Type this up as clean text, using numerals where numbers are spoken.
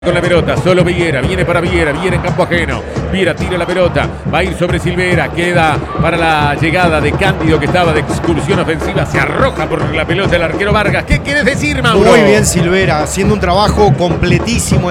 Con la pelota, solo Viera, viene para Viera en campo ajeno. Viera tira la pelota, va a ir sobre Silvera, queda para la llegada de Cándido que estaba de excursión ofensiva, se arroja por la pelota el arquero Vargas. ¿Qué quieres decir, Mauro? Muy bien Silvera, haciendo un trabajo completísimo.